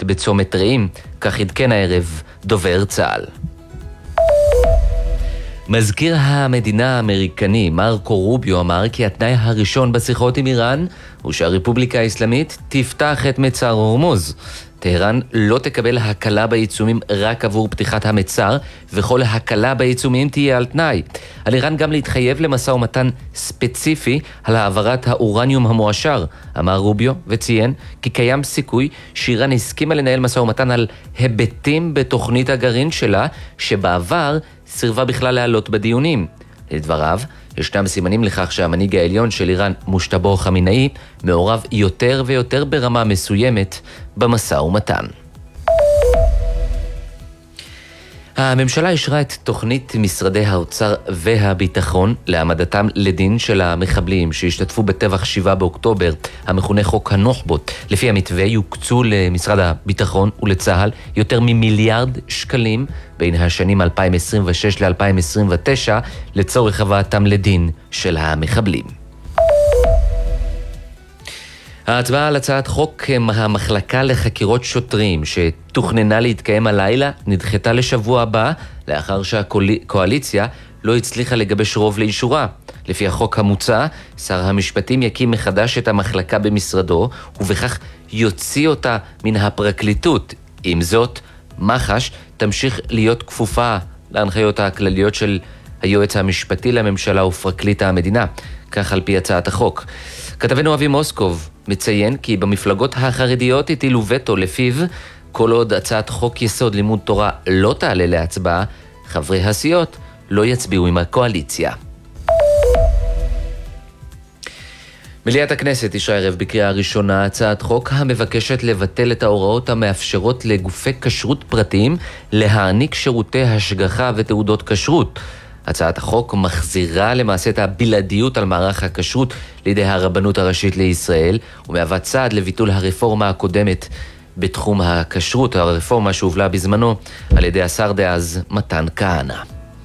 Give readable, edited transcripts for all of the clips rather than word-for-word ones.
מוות בצומת רעים, כך עדכן הערב דובר צה"ל. מזכיר המדינה האמריקני מרקו רוביו אמר כי התנאי הראשון בשיחות עם איראן הוא שהרפובליקה האסלאמית תפתח את מצר הורמוז. טהרן לא תקבל הקלה בעיצומים רק עבור פתיחת המצר, וכל הקלה בעיצומים תהיה על תנאי. על איראן גם להתחייב למשא ומתן ספציפי על העברת האורניום המועשר, אמר רוביו, וציין כי קיים סיכוי שאיראן הסכימה לנהל משא ומתן על היבטים בתוכנית הגרעין שלה, שבעבר סירבה בכלל לעלות בדיונים. לדבריו, ישנם סימנים לכך שהמנהיג העליון של איראן, מושטבא חמינאי, מעורב יותר ויותר ברמה מסוימת במשא ומתן. הממשלה אישרה את תוכנית משרדי האוצר והביטחון להעמדתם לדין של המחבלים שהשתתפו בטבח 7 באוקטובר, המכונה חוק הנוח'בות. לפי המתווה יוקצו למשרד הביטחון ולצה"ל יותר ממיליארד שקלים בין השנים 2026 ל-2029 לצורך הבאתם לדין של המחבלים. ההצבעה על הצעת חוק המחלקה לחקירות שוטרים שתוכננה להתקיים הלילה נדחתה לשבוע הבא, לאחר שהקואליציה לא הצליחה לגבש רוב לאישורה. לפי החוק המוצע, שר המשפטים יקים מחדש את המחלקה במשרדו, ובכך יוציא אותה מן הפרקליטות. עם זאת, מח"ש תמשיך להיות כפופה להנחיות הכלליות של היועץ המשפטי לממשלה ופרקליט המדינה, כך על פי הצעת החוק. כתבנו אבי מוסקוב מציין כי במפלגות החרדיות הטילו וטו לפיו כל עוד הצעת חוק יסוד לימוד תורה לא תעלה להצבעה, חברי הסיעות לא יצביעו עם הקואליציה. מליאת הכנסת אישרה הערב בקריאה ראשונה הצעת חוק המבקשת לבטל את ההוראות המאפשרות לגופי כשרות פרטיים להעניק שירותי השגחה ותעודות כשרות. הצעת החוק מחזירה למעשה את הבלעדיות על מערך הכשרות לידי הרבנות הראשית לישראל, ומהווה צעד לביטול הרפורמה הקודמת בתחום הכשרות, הרפורמה שהובלה בזמנו על ידי השר דאז מתן כהנא.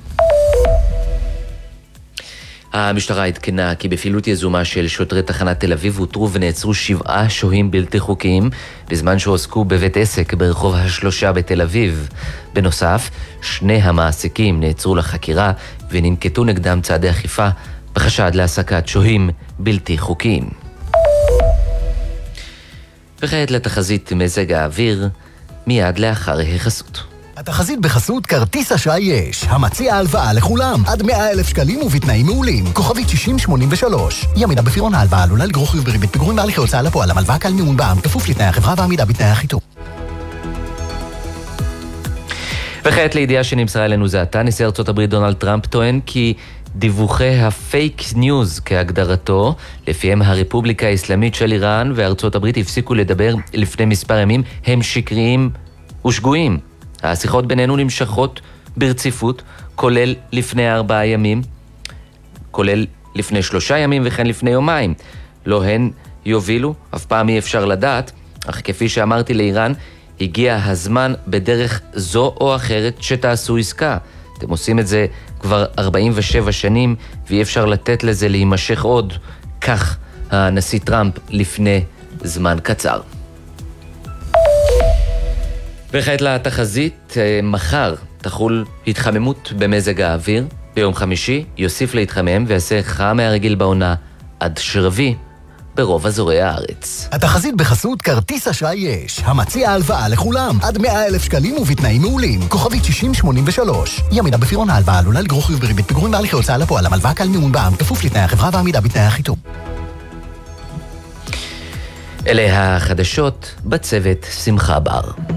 המשטרה עדכנה כי בפעילות יזומה של שוטרי תחנת תל אביב הותרו ונעצרו 7 שוהים בלתי חוקיים בזמן שהועסקו בבית עסק ברחוב השלושה בתל אביב. בנוסף, 2 המעסיקים נעצרו לחקירה וננקטו נגדם צעדי אכיפה בחשד להעסקת שוהים בלתי חוקיים. וכעת לתחזית מזג האוויר מיד לאחר החסות. התחזית בחסות כרטיס אשראי יש, המציע הלוואה לכולם, עד 100,000 שקלים ובתנאים מעולים. כוכבית 6083. ימידה בפירעון ההלוואה עלולה לגרור חיוב בריבית פיגורים בהליכי הוצאה לפועל. המלוואה קל מימון בע"מ, כפוף לתנאי החברה ועמידה בתנאי החיתום. וכעת לידיעה שנמסרה אלינו זה עתה, נשיא ארצות הברית דונלד טראמפ טוען כי דיווחי הפייק ניוז כהגדרתו, לפיהם הרפובליקה האסלאמית של איראן וארצות הברית הפסיקו לדבר לפני מספר ימים, הם שקריים ושגויים. השיחות בינינו נמשכות ברציפות, כולל לפני 4 ימים, כולל לפני 3 ימים וכן לפני יומיים. לא הן יובילו, אף פעם אי אפשר לדעת, אך כפי שאמרתי לאיראן, הגיע הזמן בדרך זו או אחרת שתעשו עסקה. אתם עושים את זה כבר 47 שנים, ואי אפשר לתת לזה להימשך עוד. כך הנשיא טראמפ לפני זמן קצר. וכעת לתחזית, מחר תחול התחממות במזג האוויר, ביום חמישי יוסיף להתחמם ויעשה חם מהרגיל בעונה עד שרבי ברוב אזורי הארץ. התחזית בחסות כרטיס אשראי יש, המציע הלוואה לכולם, עד 100,000 שקלים ובתנאים מעולים. כוכבית 6083. ימידה בפירעון ההלוואה עלולה לגרור חיוב בריבית פיגורים בהליכי הוצאה לפועל. המלוואה קל מימון בע"מ, כפוף לתנאי החברה ועמידה בתנאי החיתום. אלה החדשות בצוות שמחה בר.